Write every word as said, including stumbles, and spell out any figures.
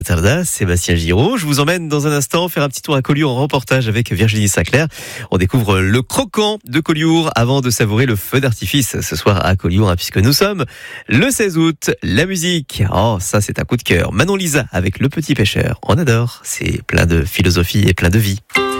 Tarda, Sébastien Giraud. Je vous emmène dans un instant faire un petit tour à Collioure en reportage avec Virginie Sinclair. On découvre le croquant de Collioure avant de savourer le feu d'artifice ce soir à Collioure, hein, puisque nous sommes le seize août. La musique, oh ça c'est un coup de cœur. Manon Lisa avec Le Petit Pêcheur. On adore, c'est plein de philosophie et plein de vie.